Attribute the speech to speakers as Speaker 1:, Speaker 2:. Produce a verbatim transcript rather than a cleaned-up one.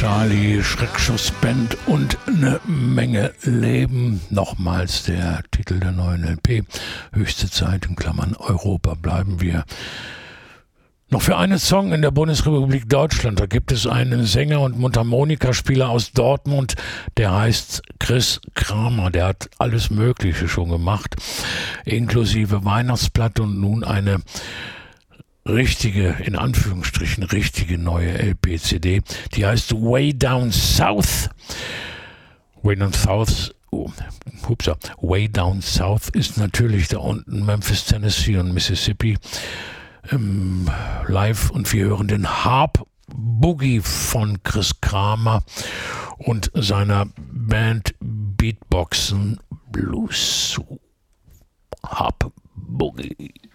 Speaker 1: Dali, Schreckschussband und eine Menge Leben. Nochmals der Titel der neuen L P. Höchste Zeit, in Klammern Europa, bleiben wir. Noch für einen Song in der Bundesrepublik Deutschland. Da gibt es einen Sänger und Mundharmonikaspieler aus Dortmund, der heißt Chris Kramer. Der hat alles Mögliche schon gemacht, inklusive Weihnachtsplatte und nun eine richtige, in Anführungsstrichen, richtige neue L P C D. Die heißt Way Down South. Way Down South, oh, hupsa, Way Down South ist natürlich da unten Memphis, Tennessee und Mississippi. Ähm, live, und wir hören den Harp Boogie von Chris Kramer und seiner Band Beatboxen Blues. Harp Boogie.